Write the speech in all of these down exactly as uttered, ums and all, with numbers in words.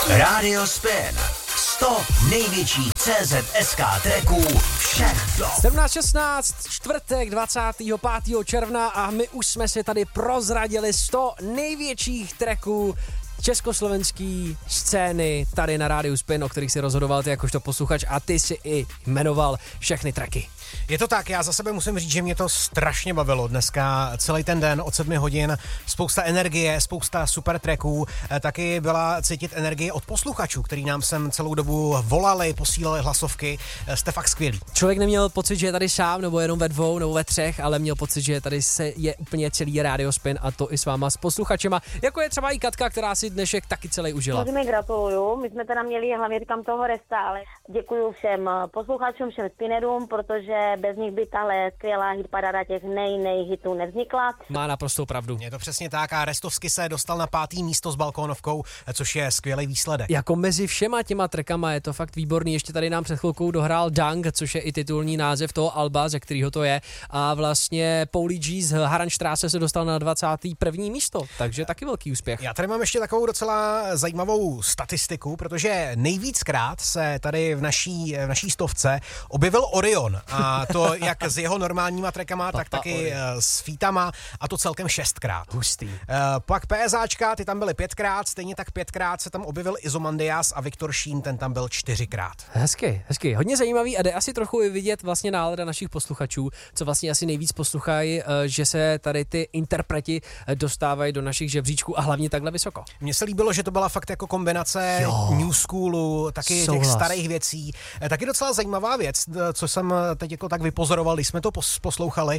Radio Spin. sto největší C Z S K tracků všech dob. sedmnáct šestnáct, čtvrtek dvacátého pátého června a my už jsme si tady prozradili sto největších tracků československý scény tady na Rádiu Spin, o kterých si rozhodoval ty jakožto posluchač a ty si i jmenoval všechny tracky. Je to tak, já za sebe musím říct, že mě to strašně bavilo dneska celý ten den od sedmi hodin, spousta energie, spousta super tracků, taky byla cítit energie od posluchačů, který nám sem celou dobu volali, posílali hlasovky, jste fakt skvělí. Člověk neměl pocit, že je tady sám, nebo jenom ve dvou, nebo ve třech, ale měl pocit, že tady se je úplně celý Rádio Spin a to i s váma, s posluchačema, jako je třeba i Katka, která si dnešek taky celý užila. Moc mi gratuluju, my jsme teda měli hlavně říkám toho resta, ale děkuju všem posluchačům, všem spinerům, protože bez nich by tahle skvělá hitparáda těch nej, nej hitů nevznikla. Má naprostou pravdu. Je to přesně tak a Restovsky se dostal na pátý místo s balkónovkou, což je skvělý výsledek. Jako mezi všema těma trackama je to fakt výborný. Ještě tady nám před chvilkou dohrál Dang, což je i titulní název toho alba, ze kterého to je. A vlastně Pauly G z Haranstraße se dostal na dvacáté první místo, takže taky velký úspěch. Já tady mám ještě takovou docela zajímavou statistiku, protože nejvíckrát se tady v naší, v naší stovce objevil Orion a to jak s jeho normálníma trackama, tak taky Orion s featama a to celkem šestkrát. Hustý. Uh, pak PSAčka, ty tam byly pětkrát, stejně tak pětkrát se tam objevil Izomandias a Viktor Šín, ten tam byl čtyřikrát. Hezky, hezky. Hodně zajímavý a jde asi trochu i vidět vlastně nálada našich posluchačů, co vlastně asi nejvíc posluchají, že se tady ty interpreti dostávají do našich žebříčků a hlavně takhle vysoko. Mně se líbilo, že to byla fakt jako kombinace jo. New Schoolu, taky Souhlas. těch starých věcí. Taky docela zajímavá věc, co jsem teď jako tak vypozoroval, když jsme to poslouchali,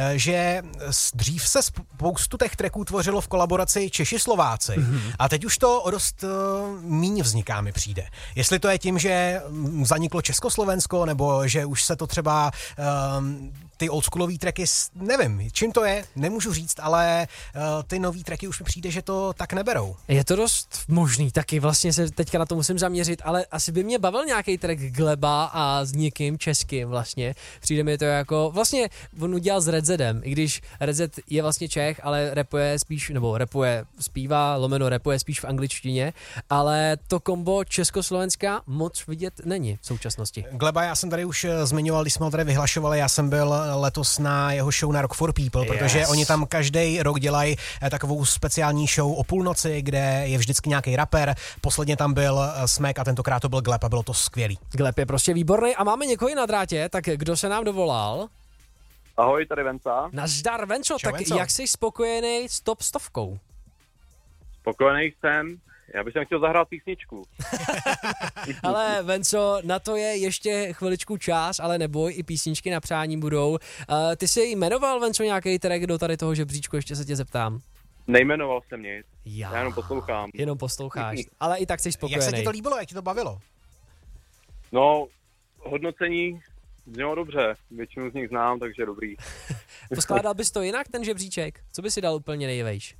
že dřív se spoustu těch tracků tvořilo v kolaboraci Češi-Slováci mm-hmm. a teď už to o dost uh, míň vzniká, mi přijde. Jestli to je tím, že zaniklo Československo, nebo že už se to třeba um, ty oldschoolový tracky, nevím, čím to je, nemůžu říct, ale uh, ty nový tracky už mi přijde, že to tak neberou. Je to dost možný, taky vlastně se teďka na to musím zaměřit, ale asi by mě bavil nějaký track Gleba a s někým českým vlastně. Přijde mi to jako, vlastně on udělal s Red Zedem, i když Red Zed je vlastně Čech, ale rapuje spíš, nebo rapuje, zpívá, lomeno rapuje spíš v angličtině, ale to kombo Československá moc vidět není v současnosti. Gleba, já jsem tady už zmiňoval, když jsme ho tady vyhlašovali, já jsem byl letos na jeho show na Rock for People, protože yes. oni tam každý rok dělají takovou speciální show o půlnoci, kde je vždycky nějaký rapper. Posledně tam byl Smek a tentokrát to byl Gleb a bylo to skvělý. Gleb je prostě výborný a máme někoho na drátě, tak kdo se nám dovolal? Ahoj, tady Venca. Nazdar, Venco, Čau, tak Venco. Jak jsi spokojený s top stovkou? Spokojený jsem. Já bych chtěl zahrát písničku. Ale Venco, na to je ještě chviličku čas, ale neboj, i písničky na přání budou. Uh, ty jsi jmenoval, Venco, nějaký track do tady toho žebříčku, ještě se tě zeptám. Nejmenoval jsem nic. Já, Já jenom poslouchám. Jenom posloucháš, ale i tak jsi spokojený. Jak se ti to líbilo, jak ti to bavilo? No, hodnocení znělo dobře. Většinu z nich znám, takže dobrý. Poskládal bys to jinak, ten žebříček? Co by si dal úplně nejvejš?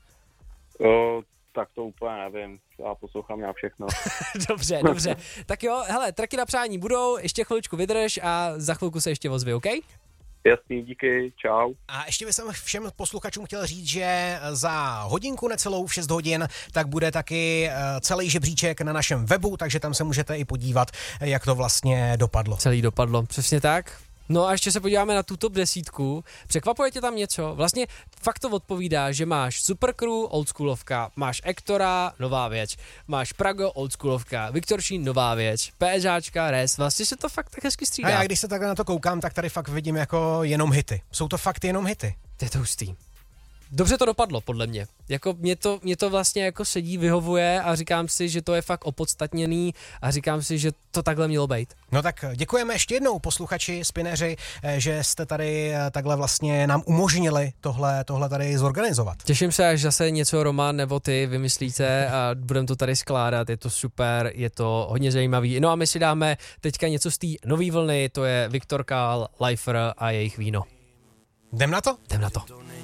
O, tak to úplně nevím. Já poslouchám nějak všechno. Dobře, dobře. Tak jo, hele, tracky na přání budou, ještě chviličku vydrž a za chvilku se ještě ozvi, OK? Jasný, díky, čau. A ještě bych všem posluchačům chtěl říct, že za hodinku necelou v šest hodin, tak bude taky celý žebříček na našem webu, takže tam se můžete i podívat, jak to vlastně dopadlo. Celý dopadlo, přesně tak. No a ještě se podíváme na tu top desítku. Překvapuje tě tam něco? Vlastně fakt to odpovídá, že máš Supercrew, oldschoolovka, máš Ektora, nová věc, máš Prago, oldschoolovka, Viktor Šín, nová věc, PSAčka, Res, vlastně se to fakt tak hezky střídá. A já když se takhle na to koukám, tak tady fakt vidím jako jenom hity. Jsou to fakt jenom hity. Je to hustý. Dobře to dopadlo, podle mě. Jako mě to, mě to vlastně jako sedí, vyhovuje a říkám si, že to je fakt opodstatněný a říkám si, že to takhle mělo být. No tak děkujeme ještě jednou posluchači, spineři, že jste tady takhle vlastně nám umožnili tohle, tohle tady zorganizovat. Těším se, až zase něco Roman nebo ty vymyslíte a budeme to tady skládat, je to super, je to hodně zajímavý. No a my si dáme teďka něco z té nový vlny, to je Viktor Kál, Lifer a jejich víno. Jdem na to? Jdem na to.